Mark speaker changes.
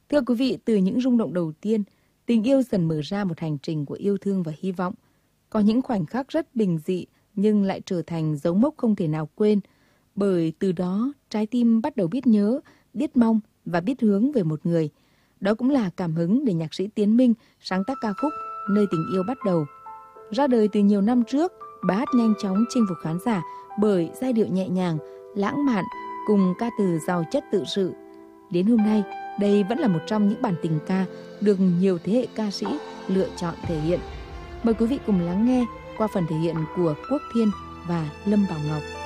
Speaker 1: Thưa quý vị, từ những rung động đầu tiên, tình yêu dần mở ra một hành trình của yêu thương và hy vọng. Có những khoảnh khắc rất bình dị nhưng lại trở thành dấu mốc không thể nào quên. Bởi từ đó, trái tim bắt đầu biết nhớ, biết mong và biết hướng về một người. Đó cũng là cảm hứng để nhạc sĩ Tiến Minh sáng tác ca khúc Nơi tình yêu bắt đầu. Ra đời từ nhiều năm trước, bài hát nhanh chóng chinh phục khán giả bởi giai điệu nhẹ nhàng, lãng mạn cùng ca từ giàu chất tự sự. Đến hôm nay, đây vẫn là một trong những bản tình ca được nhiều thế hệ ca sĩ lựa chọn thể hiện. Mời quý vị cùng lắng nghe qua phần thể hiện của Quốc Thiên và Lâm Bảo Ngọc.